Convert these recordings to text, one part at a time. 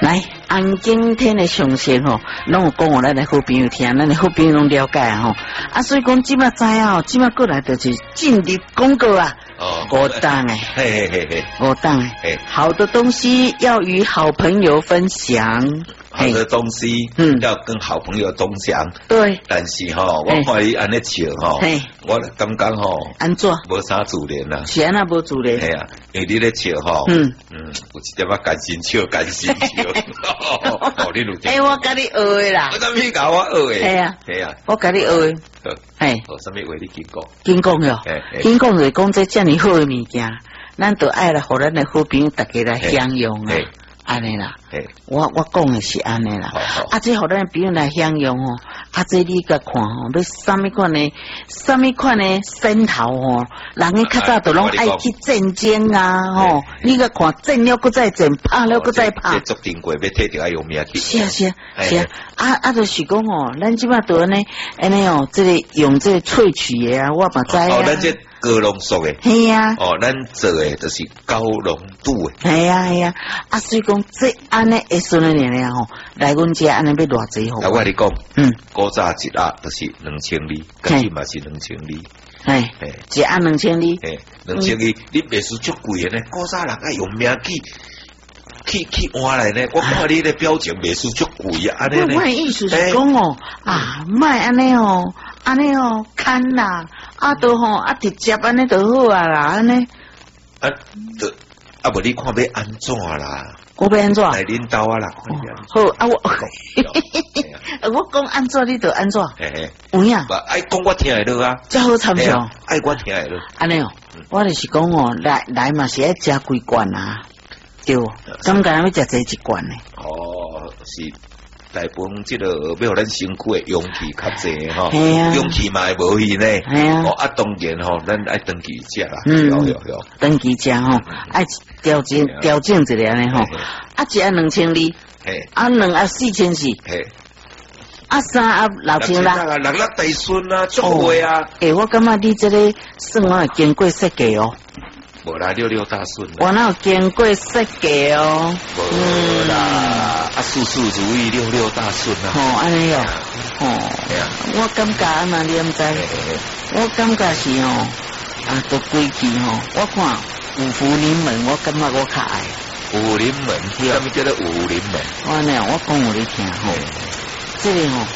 来，安今天的详细吼，拢有讲我咱的好朋友听，咱的好朋友拢了解吼。啊，所以讲即马知啊，即马过来就是进入广告啊。 哦， 五档诶， 嘿嘿嘿嘿， 五档诶，好的东西要与好朋友分享。 好的东西，要跟好朋友分享。 对， 但是吼，我看你安尼笑吼，我感觉吼， 安怎？ 无啥自然啦。 是安那无自然？ 系啊，因为你咧笑吼，有一点啊甘心笑，甘心笑。哦，你有听？ 我甲你学的啦。 我怎么教我学的？ 系啊， 系啊， 我甲你学的。 系，哦，什么话你紧讲？ 紧讲哟，紧讲就是讲这遮尔好的物件，咱都爱来互咱的好朋友大家来享用啊。安尼啦，我讲的是安尼啦，啊，这互咱朋友来享用哦，啊，这你甲看吼，要什么款的先头吼，人个较早都拢爱去战争啊，吼，你甲看战了搁再战，拍了搁再拍， 作定过要摕着爱用命去， 是啊，就是讲哦，咱即马都安尼哦，这个用这个萃取的啊，我嘛知啊。 哦，咱这高浓缩的， 系啊。 哦，咱做的就是高浓度的， 系啊，啊，所以讲这安尼会顺的呢吼，来阮家安尼要偌济吼。 我跟你讲，古早一盒就是2000粒，今日嘛是2000粒， 一盒2000粒 ，2000粒，你袂输足贵的呢。古早人爱用命去换来呢，我看你的表情袂输足贵啊，安尼呢。 我意思是讲哦，啊，莫安尼哦，看啦，啊，都吼啊，直接安尼就好啊啦，安尼。 无你看要安怎啦？ 我要安怎？ 来领导啊啦， 好啊，我讲安怎你就安怎。有影？ 爱讲我听会落啊， 才好参详。 爱我听会落。 安尼哦，我就是讲哦，来嘛是爱食几罐啊，对，敢敢要食这一罐呢？ 哦，是。大部分这个要咱身躯的勇气较济吼，勇气嘛会无去呢。哦，啊，当然吼，咱爱登记食啦。有。 登记食吼，爱调整一下呢吼。啊，一盒2000粒，啊2盒4000四，啊3盒6000啦。 6粒大顺啊，足会啊。 我感觉你这个算我经过设计哦。 无啦，6大顺。 我哪有经过设计哦？ 无啦，啊，事事如意，6大顺啊。 哦，安尼哦，我感觉安那你唔知，我感觉是哦，啊，都规矩吼，我看五福临门，我感觉我较爱。 五福临门，什么叫做五福临门？ 我呢，我讲有你听吼，这个吼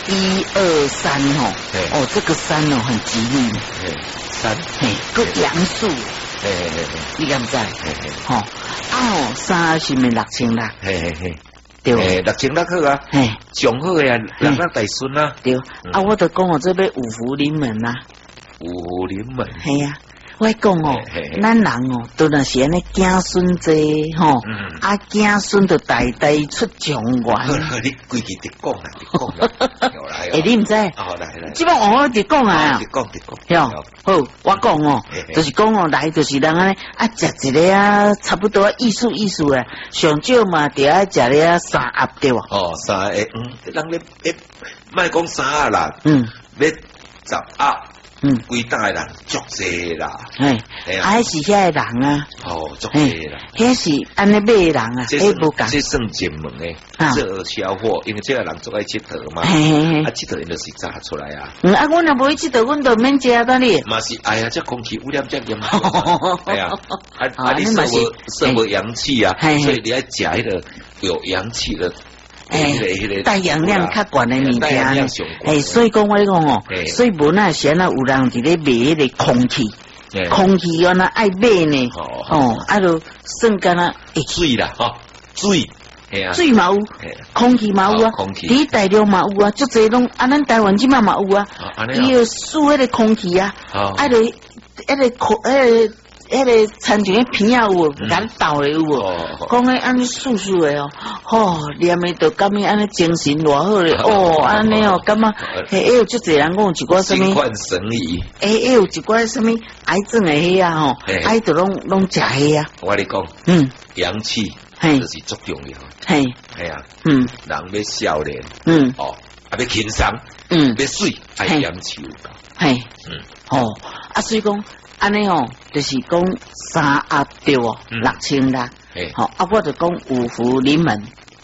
，1、2、3吼，哦，这个3哦很吉利，3，个阳数。你敢知？吼，3是咪6000啦？对 ，6000好啊，上好呀，6粒大顺啊， 对，啊，我就讲我这边五福临门啦， 五福临门， 系啊。我讲哦，咱人哦，都那是安尼子孙济吼，啊子孙就代代出状元。 你规矩直讲啦，直讲啦。 你唔知？ 哦，来， 即摆我直讲啊， 直讲。 哟，好，我讲哦，就是讲哦，来就是人安尼啊，食一个啊，差不多意思啊，上少嘛，得爱食了3盒对哇？ 哦，3盒，人咧，莫讲3盒啦，要10盒。几代人足济啦，还是遐个人啊，足济啦， 遐是安尼买的人啊， 这无讲，这算进门诶，这销货，因为这个人做爱佚佗嘛，啊佚佗因就是炸出来啊， 啊，阮若无去佚佗，阮就免食得哩， 嘛是，哎呀，这空气污染这严重，哎呀，你摄无阳气啊，所以你要食迄个有阳气的。 带氧量较悬的物件，所以讲我讲哦，所以无那时那有人伫咧卖迄个空气，空气原来爱买呢，啊就算干那水啦， 水嘛有，空气嘛有啊，你大陆嘛有啊，足济拢啊，咱台湾即嘛嘛有啊，伊要输迄个空气啊，啊就迄个参像迄片啊有，甲你倒的有无？讲诶安尼素的哦，吼，念诶就感觉安尼精神偌好咧，哦，安尼哦，感觉嘿，有足侪人讲有一寡什么， 心旷神怡， 有一寡什么癌症的迄啊吼，哎，都拢食迄啊。 我跟你讲，阳气就是足重要，系啊，人要少年，哦，啊要轻松，要水，爱阳气有够， 啊，所以讲。安尼哦，就是讲3盒对哦，6000啦，好啊，我就讲五福临门，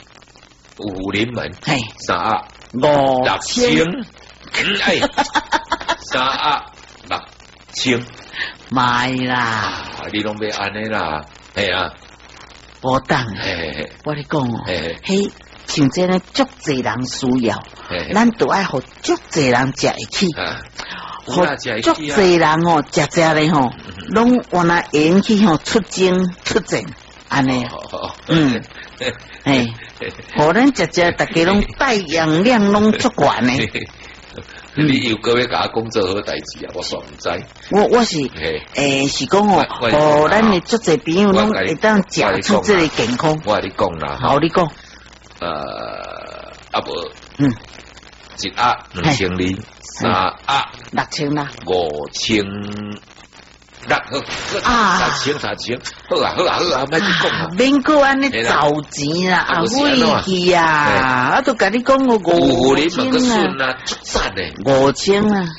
武林门， 嘿， 三压 5000， 哎，三压6000， 买啦， 你拢要安尼啦，系啊， 无当，我你讲哦，嘿，像这呢，足侪人需要，咱都爱互足侪人食会起，互足侪人哦，食咧吼，拢原来引起吼出征出战，安尼，互咱食，大家拢带氧量拢足悬呢。 你有各位甲我讲做好代志啊？我煞唔知。 我是是讲哦，互咱的足侪朋友拢会当食出这个健康。 我跟你讲啦， 好，你讲。 啊无，一压2002，三压 6000啦 ，5000。6000，好啊，莫去讲啊！ 免个安尼造钱啦，废去啊！我都甲你讲我5000 啊，足赞嘞 ，5000啊！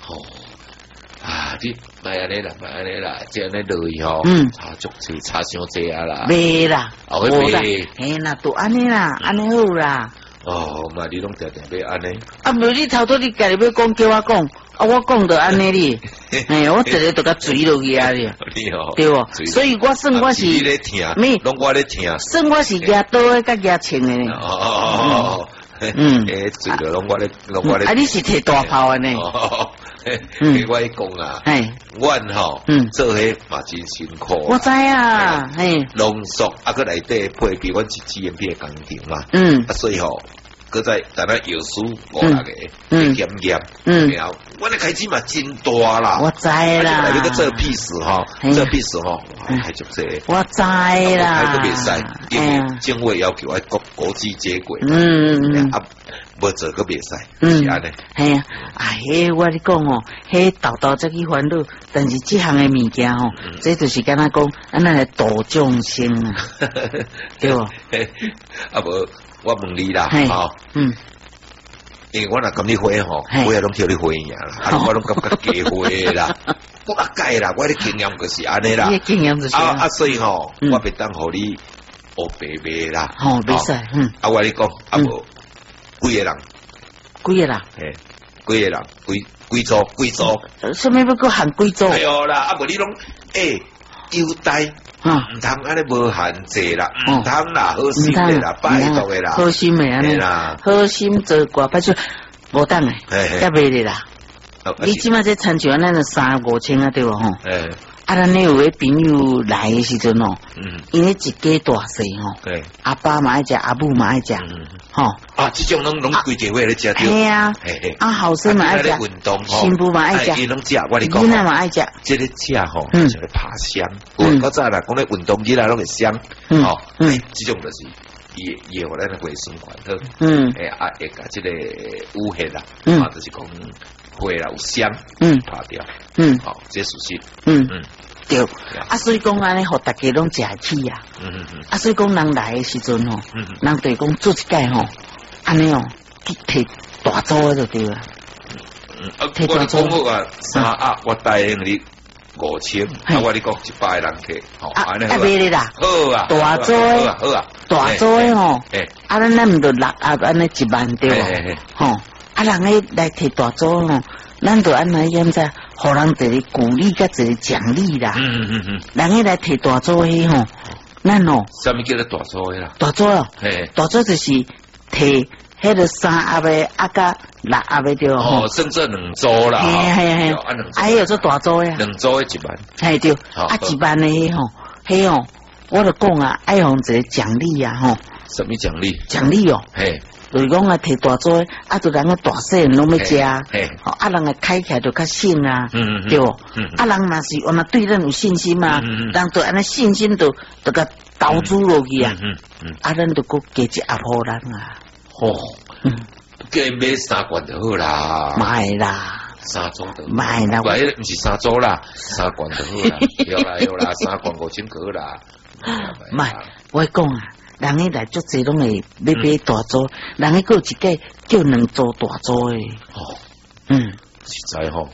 你买安尼啦，这安尼落去吼，差足济，差伤济啊啦！ 袂啦， 无啦， 嘿啦，都安尼啦，安尼好啦。 嘛你拢定要安尼？ 无你头拄你家己要讲，叫我讲。我讲到安尼哩，我直接就甲坠落去啊哩，对不？所以我算我是没，拢我咧听， 算我是牙刀的甲牙青的呢。 这个拢我咧。 啊，你是摕大炮的呢？ 我讲啊，阮吼，做迄嘛真辛苦。 我知啊， 浓缩啊，个内底配比阮是 GMP 的工程嘛，所以吼。搁在但那药师5-6个，检验，然后我那开支嘛真大啦， 我知啦， 那个做屁事吼，还足济， 我知啦， 还个袂使，因为政府要求爱国际接轨，啊，无做个袂使，是安尼， 系啊，我你讲哦，迄豆才去烦恼，但是这项的物件吼，这就是敢若讲，咱来度众生啊，对不？ 啊无。我问你啦，因为我若跟你花吼，我也拢叫你花赢啦，我拢感觉假花啦，我改啦，我的经验就是安尼啦，所以吼，我袂当互你学白白啦， 袂使， 我跟你讲，无几个人，贵州， 什么要搁含贵州？ 哎哟啦，无你拢优待。唔通安尼无限制啦，唔通啦，好心的啦，拜托的啦， 好心的安尼啦，好心做寡拜就无当诶，甲袂哩啦。你即马在参像咱个3-5千啊，对无吼？咱你有个朋友来的时阵哦，因为一家大细吼，阿爸嘛爱食，阿母嘛爱食，吼这种拢规家伙咧食着， 系啊，后生嘛爱食，新妇嘛爱食， 伊拢食，我你讲， 囡仔嘛爱食， 这个食吼，就咧爬香，我早啦，讲咧运动起来拢会香，这种就是伊互咱的卫生管好，会甲这个污血啦，就是讲血啦有香，拍掉，这属实，对，所以讲安尼，互大家拢食起啊，所以讲人来的时阵吼，人对讲做一届吼，安尼哦，去摕大组就对啦， 摕大组啊，3压我答应你5000，我你讲100个人摕， 安尼袂哩啦， 好啊， 大组好啊， 大组的吼，咱唔着6压安尼1万对无？吼，人咧来摕大组吼。咱就安尼样子，互人一个鼓励，甲一个奖励啦。人家来摕大组的吼，咱哦。 什么叫做大组的啦？ 大组哦，大组就是摕迄个3压的，甲6压的对吼。 甚至2组啦。 系，还有做大组的。 2组的1万。 系对，1万的迄吼，迄哦，我就讲啊，爱用一个奖励啊吼。 什么奖励？ 奖励哦。就是讲啊，摕大组，就人个大细人拢要食，人个开起来就较省啊，对不？人若是我们对咱有信心嘛，人就安尼信心就甲投资落去啊，咱就搁加一压互人啊， 计买3罐就好啦， 买啦 ，3组就买啦， 不是3组啦，3罐就好啦，有啦，3罐5000个啦， 买，我讲啊。人家来足济拢会要买大组，人家有一个叫2组大组的。 实在吼。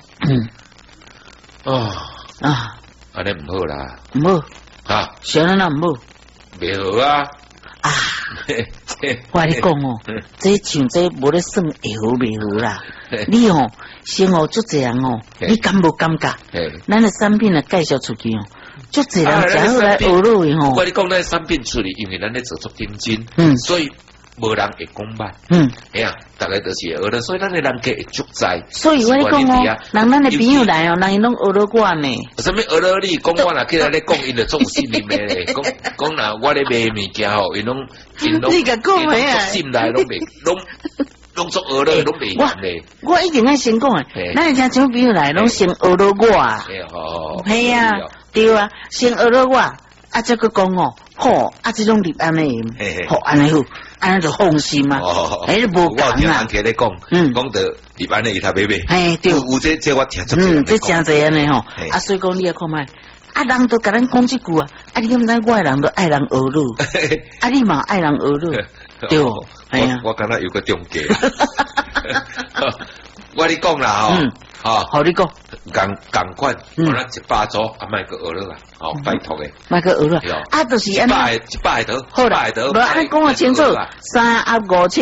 安尼唔好啦。 唔好。啥咱唔好？ 袂好啊。 我跟你讲哦，这像这无咧算会好袂好啦。你哦，生活足这样哦，你敢无感觉？咱的产品啊介绍出去哦，足这人食好来学落去吼。 我跟你讲，咱产品出去，因为咱咧做足认真，所以无人会讲歹。哎呀，大概都是学了，所以咱的人客会足在。 所以我跟你讲哦，人咱的朋友来哦，人伊拢学了我呢。 什么学了你？讲我若起来咧讲，因就做信任的咧。讲若我咧卖物件吼，因拢你甲讲咩啊？ 心内拢袂拢做学了，拢袂用咧。 我一定爱先讲诶，咱家种朋友来拢先学了我啊。系啊，对啊，先学了我，啊，再个讲哦，好，啊，这种立安尼，好安尼好，安尼就放心嘛。哎，无讲啊。 我听人客咧讲，讲到立安尼伊头买买。 哎，对， 有这我听出。 这真侪安尼吼，啊，所以讲你也看卖。啊，人都甲咱讲一句啊，啊，你敢知我人都爱人学路，啊，你嘛爱人学路，对哦，哎呀， 我感觉有个中介，我你讲啦吼， 好你讲， 赶快，我咱100组啊，卖个学路啦，好，拜托诶， 卖个学路，啊，就是安尼 ，100头， 好啦，无安尼讲啊清楚，3盒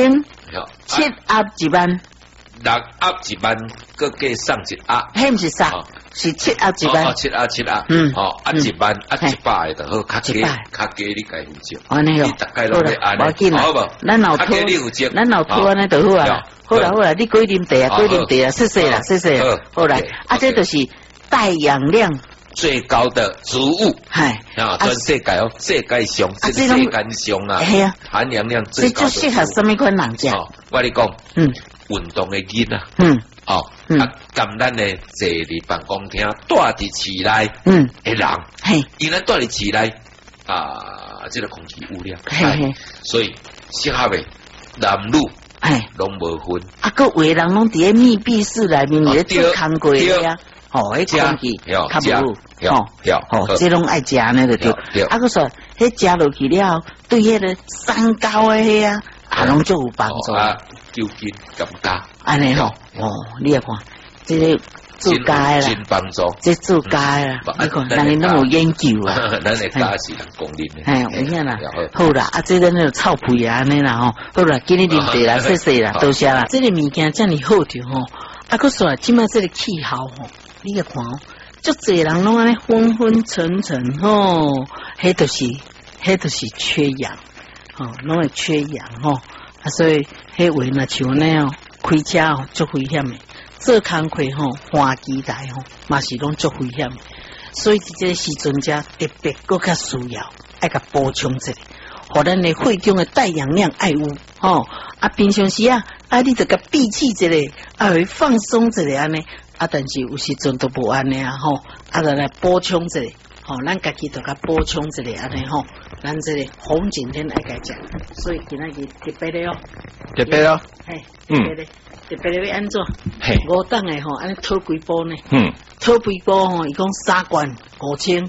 5000，7盒1万 ，6盒1万，各加上1盒， 迄毋是啥？是7盒1万 ，7盒，哦，啊1万，啊100就好，较加你该负责。 安尼哦，好无？咱老拖安尼就好啊。好啦，你过啉茶啊，谢谢啦。好啦，啊，这就是带氧量最高的植物， 嗨， 啊，全世界哦，世界上啊，含氧量最高的。 这就适合什么款人食？ 我跟你讲，运动的囡啊，啊，甘咱的坐伫办公厅，住伫市内，的人，因咱住伫市内，啊，这个空气污染，所以适合的男女，拢无分。 啊，个有的人拢伫咧密闭室内面咧做工过呀，迄空气较无，这拢爱食呢就对。啊，个说，迄食落去了，对迄个三高的迄啊，拢足有帮助。 究竟感觉安尼吼，你也看，这个做家啦， 真帮助， 这做家啦，你看，人哋都有研究啊， 咱的家是人公认的， 有影啦，好啦，啊，这个那个臭屁啊，安尼啦吼，好啦，今日啉茶啦，谢谢啦，多谢啦，这个物件遮尼好着吼，啊，个说即摆这个气候吼，你也看哦，足侪人拢安尼昏昏沉沉吼，迄就是缺氧，拢会缺氧吼。所以，迄位若像那样开车足危险的，做工课换机台嘛是拢足危险的。所以这个时阵遮特别搁较需要，爱甲补充一下，互咱的血中的带氧量爱有啊，平常时啊，你就甲闭气一下，会放松一下安尼啊，但是有时阵都无安尼啊啊，就来补充一下。咱家己就甲补充一下安尼咱这个红景天爱家食，所以今仔日特别的特别咯， 特别的要安怎？5档的安尼讨几包呢？讨几包伊讲3罐5000，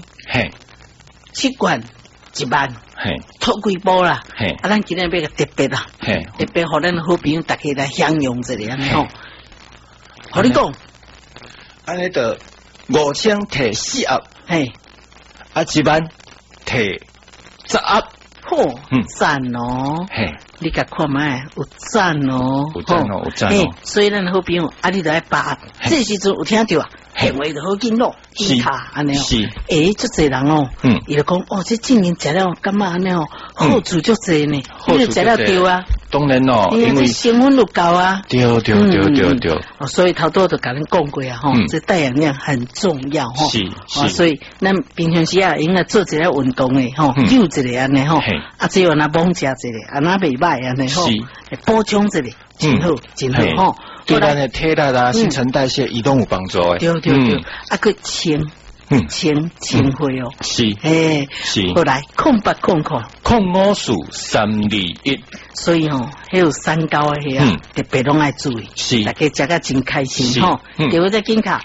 7罐1万，讨几包啦？啊，咱今日要个特别啦，特别互咱好朋友大家来享用一下安尼互你讲， 安尼就5000摕4盒，啊1万摕10盒， 赞哦！你甲看卖有赞哦， 有赞哦！ 所以咱好朋友你就爱8盒，这时阵有听到啊，行为就好紧咯，紧卡安尼哦。足侪人伊就讲这今年食了感觉安尼好处足侪呢，你就食了对啊。 当然咯，因为成分都高啊。 对。 所以头多就甲咱讲过啊，这带氧量很重要是。所以咱平常时应该做一下运动的溜一下安尼啊，只有那猛食一下，啊那袂歹安尼补充一下，真好对咱的体力啊、新陈代谢移动有帮助的。 对，啊个清血哦。 是。 后来 08005数321。 所以迄有3高的遐，特别拢爱注意，是大家食个真开心叫我再紧卡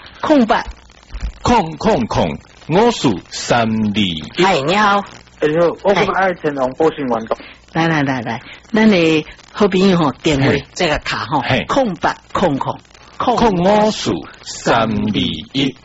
00005数321。 嗨，你好， 我是爱成龙波新运动。 来，咱的好朋友电话这个卡 08005数321。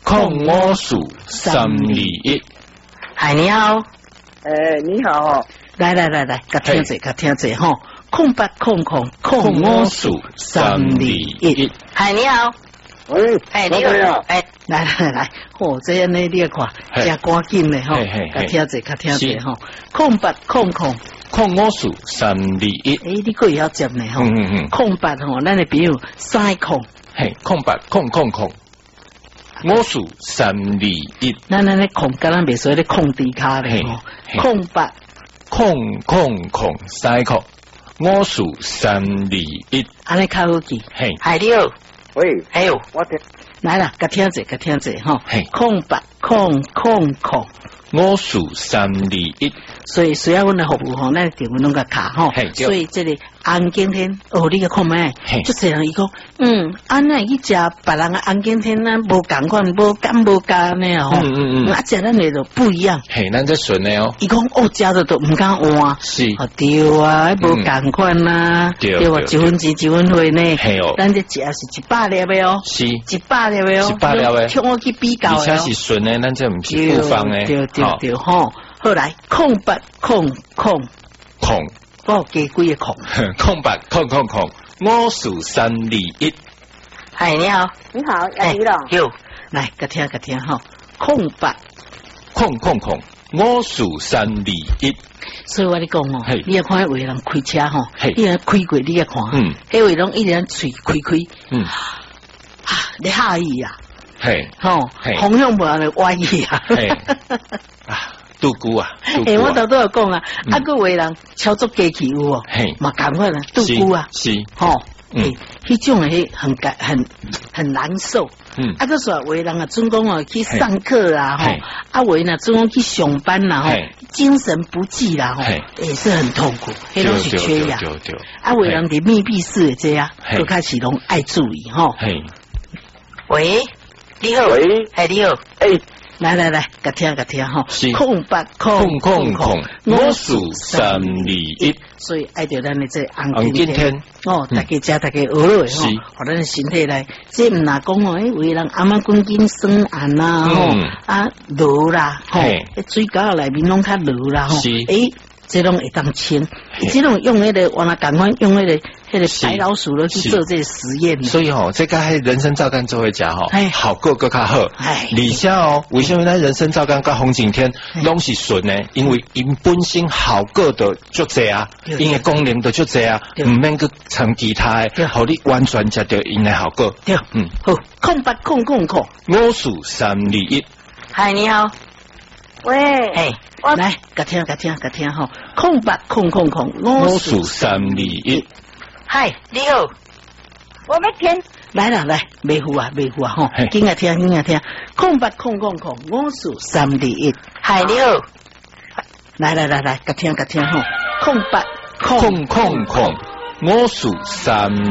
08005数321。嗨，你好。 你好来，甲听者吼，空八空我数3、2、1。嗨，你好。 喂， 哎，你好，哎，来，哦，这样呢，你看，真赶紧的吼，甲听者吼，空八空我数3、2、1。 哎，你可以要接呢吼，空八吼，咱的比如3空， 嘿，空八空，我数3、2、1。 咱咧空，敢咱袂说咧空地卡咧吼，空八空3空，我数3、2、1。 安尼较好记， 嘿， 嗨，你好。 喂， 还有， 我听来啦，甲听者吼，空八空， 我数3、2、1。 所以需要阮的服务吼，咱电话拢甲卡吼，所以这里红景天哦，你个看麦，就这人伊讲，安那去食别人的红景天咱无共款，无甘呢吼，啊食咱的就不一样， 嘿，咱这顺的哦， 伊讲哦，食的都唔敢换， 是， 对啊，无共款啦，对啊，1分钱1分货呢， 嘿哦， 咱这食是100粒的哦， 是 100粒的哦 ，100粒的， 听我去比较的， 而且是顺的，咱这唔是复方的， 对吼。后来空八空，我加几个空， 空八空，我数3、2、1。 嗨，你好， 哎，李总， 有，来，甲听吼，空八空，我数3、2、1。 所以我咧讲哦，你要看有个人开车吼，你要开过你要看，迄位拢一直嘴开，你吓伊啊， 嘿， 吼，方向无人歪伊啊， 杜姑啊， 我都有讲啊，啊个为人操作机器有哦，嘛赶快啦，杜姑啊， 是， 吼，迄种诶很难受，啊个说为人啊，准讲哦去上课啦，吼，啊为呢准讲去上班啦，吼，精神不济啦，吼，也是很痛苦，迄拢是缺氧，啊为人伫密闭室这样，都开始拢爱注意，吼，喂，你好，你好，来，甲听吼，空八空，我数3、2、1。所以爱着咱的这红景天哦，大家学落的吼，互咱的身体来，这唔哪讲哦，为人阿妈滚筋酸暗啦吼，啊落啦吼，水沟内面拢较落啦吼，这种会当清，这种用那个，我那赶快用那个白老鼠了去做这个实验。 所以吼，这个人参皂苷做伙食吼，效果更较好。而且哦，为什么咱人参皂苷甲红景天拢是顺呢？因为因本身效果就足济啊，因的功能就足济啊，唔免去掺其他的，互你完全食到因的效果。 对，好，空八空， 我数3、2、1。 嗨，你好。 喂， 来，甲听吼，空八空，我数 3、2、1。 嗨，你好，我要听。 来，袂赴啊吼，紧啊听，空八空，我数3、2、1。嗨，你好，来，甲听吼，空八空， 我数3。